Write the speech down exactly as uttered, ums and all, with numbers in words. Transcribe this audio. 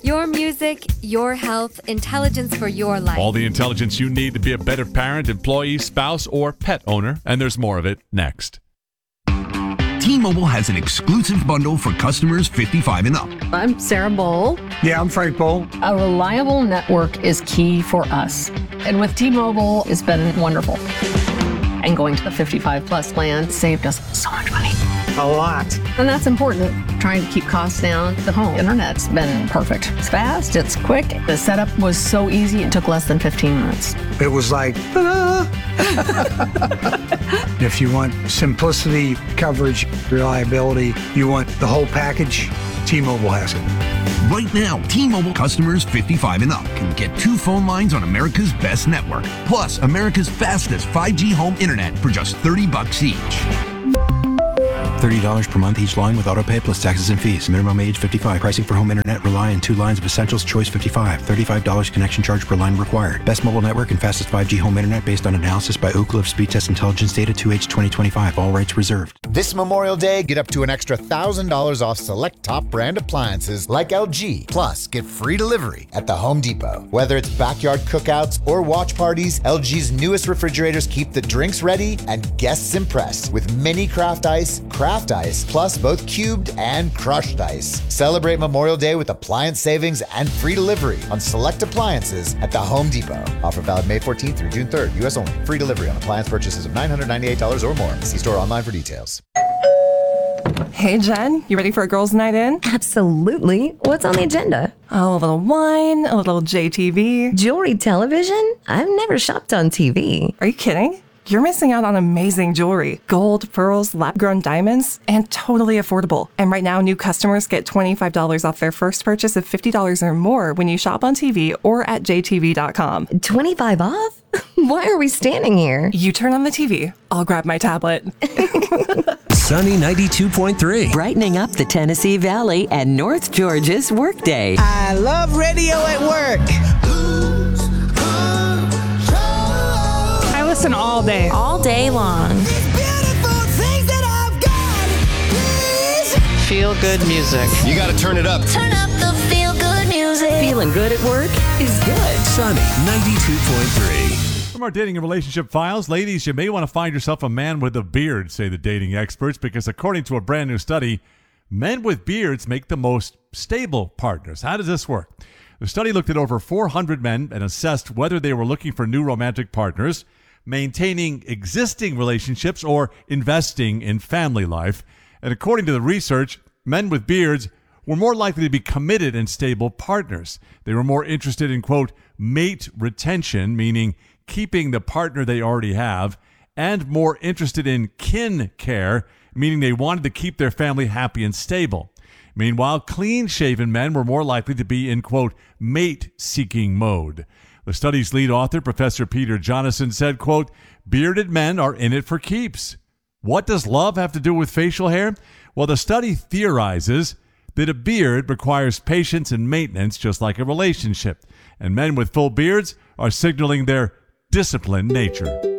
Your music, your health, intelligence for your life. All the intelligence you need to be a better parent, employee, spouse, or pet owner. And there's more of it next. T-Mobile has an exclusive bundle for customers fifty-five and up. I'm Sarah Bowl. Yeah, I'm Frank Bowl. A reliable network is key for us. And with T-Mobile, it's been wonderful. And going to the fifty-five plus plan saved us so much money. A lot. And that's important. Trying to keep costs down. The home internet's been perfect. It's fast, it's quick. The setup was so easy, it took less than fifteen minutes. It was like, ta-da! If you want simplicity, coverage, reliability, you want the whole package, T-Mobile has it. Right now, T-Mobile customers fifty-five and up can get two phone lines on America's best network, plus America's fastest five G home internet for just thirty bucks each. thirty dollars per month each line with autopay plus taxes and fees. Minimum age fifty-five. Pricing for home internet rely on two lines of Essentials Choice fifty-five. thirty-five dollars connection charge per line required. Best mobile network and fastest five G home internet based on analysis by Ookla of Speed Test Intelligence Data two H twenty twenty-five. All rights reserved. This Memorial Day, get up to an extra one thousand dollars off select top brand appliances like L G. Plus, get free delivery at the Home Depot. Whether it's backyard cookouts or watch parties, L G's newest refrigerators keep the drinks ready and guests impressed with mini craft ice, craft ice, plus both cubed and crushed ice. Celebrate Memorial Day with appliance savings and free delivery on select appliances at the Home Depot. Offer valid May fourteenth through June third. U S only. Free delivery on appliance purchases of nine hundred ninety-eight dollars or more. See store online for details. Hey, Jen, you ready for a girls' night in? Absolutely. What's on the agenda? Oh, a little wine, a little J T V. Jewelry television? I've never shopped on T V. Are you kidding? You're missing out on amazing jewelry. Gold, pearls, lab-grown diamonds, and totally affordable. And right now, new customers get twenty-five dollars off their first purchase of fifty dollars or more when you shop on T V or at J T V dot com. twenty-five off? Why are we standing here? You turn on the T V. I'll grab my tablet. Sunny ninety-two point three. Brightening up the Tennessee Valley and North Georgia's workday. I love radio at work. I listen all day. All day long. Feel good music. You gotta turn it up. Turn up the feel good music. Feeling good at work is good. Sunny ninety-two point three. From our dating and relationship files, ladies, you may want to find yourself a man with a beard, say the dating experts, because according to a brand new study, men with beards make the most stable partners. How does this work? The study looked at over four hundred men and assessed whether they were looking for new romantic partners, maintaining existing relationships, or investing in family life. And according to the research, men with beards were more likely to be committed and stable partners. They were more interested in, quote, mate retention, meaning keeping the partner they already have, and more interested in kin care, meaning they wanted to keep their family happy and stable. Meanwhile, clean-shaven men were more likely to be in, quote, mate-seeking mode. The study's lead author, Professor Peter Jonassen, said, quote, bearded men are in it for keeps. What does love have to do with facial hair? Well, the study theorizes that a beard requires patience and maintenance just like a relationship, and men with full beards are signaling their disciplined nature.